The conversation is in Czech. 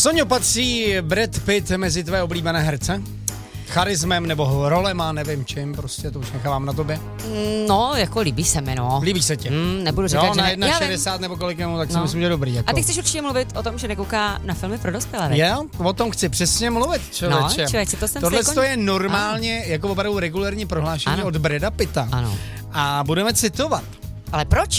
Soňo, patří Brad Pitt mezi tvé oblíbené herce? Charismem nebo rolema, nevím čím, prostě to už nechávám na tobě. No, jako líbí se mi, no. Líbí se tě? Nebudu říkat, jo, že na 1,60 nebo kolik jenom, tak si myslím, že dobrý. Jako. A ty chceš určitě mluvit o tom, že nekouká na filmy pro dospělé, Jo, o tom chci přesně mluvit, člověče. No, člověče, to jsem tohle si to je normálně jako opravdu regulární prohlášení od Brada Pitta. Ano. A budeme citovat. Ale proč?